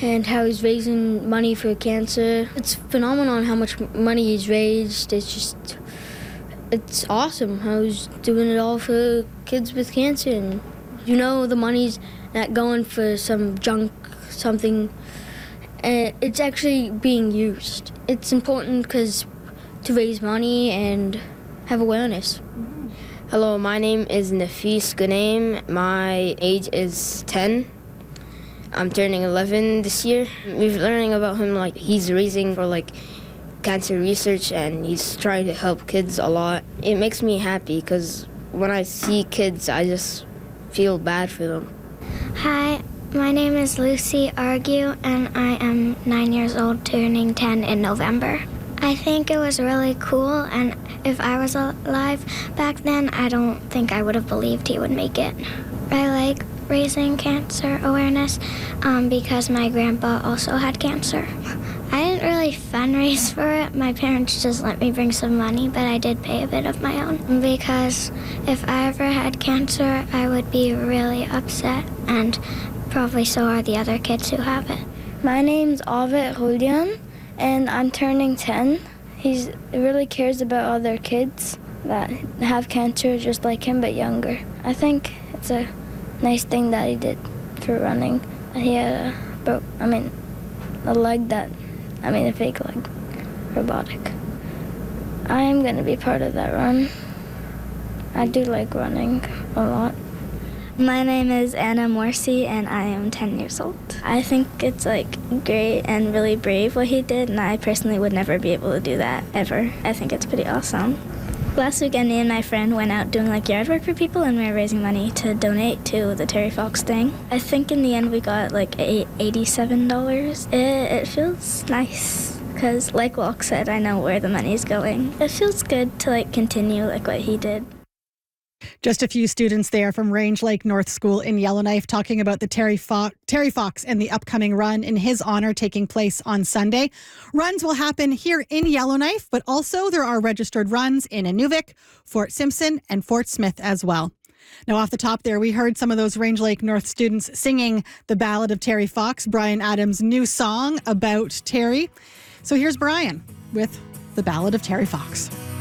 and how he's raising money for cancer. It's phenomenal how much money he's raised. It's awesome how he's doing it all for kids with cancer. And the money's not going for some junk, something. It's actually being used. It's important to raise money and have awareness. Hello, my name is Nafis Ghanem. My age is 10. I'm turning 11 this year. We're learning about him, he's raising for cancer research, and he's trying to help kids a lot. It makes me happy because when I see kids, I just feel bad for them. Hi, my name is Lucy Argue, and I am 9 years old, turning 10 in November. I think it was really cool, and if I was alive back then, I don't think I would have believed he would make it. I like raising cancer awareness because my grandpa also had cancer. I didn't really fundraise for it. My parents just let me bring some money, but I did pay a bit of my own because if I ever had cancer, I would be really upset, and probably so are the other kids who have it. My name's Ovid Julian, and I'm turning 10. He really cares about other kids that have cancer just like him, but younger. I think it's a nice thing that he did for running. He had a fake leg, robotic. I am going to be part of that run. I do like running a lot. My name is Anna Morsi, and I am 10 years old. I think it's great and really brave what he did, and I personally would never be able to do that ever. I think it's pretty awesome. Last weekend, me and my friend went out doing yard work for people, and we were raising money to donate to the Terry Fox thing. I think in the end we got $87. It feels nice because, like Walk said, I know where the money's going. It feels good to continue what he did. Just a few students there from Range Lake North School in Yellowknife talking about the Terry Fox and the upcoming run in his honor taking place on Sunday. Runs will happen here in Yellowknife, but also there are registered runs in Inuvik, Fort Simpson, and Fort Smith as well. Now, off the top there, we heard some of those Range Lake North students singing the Ballad of Terry Fox, Bryan Adams' new song about Terry. So here's Bryan with the Ballad of Terry Fox.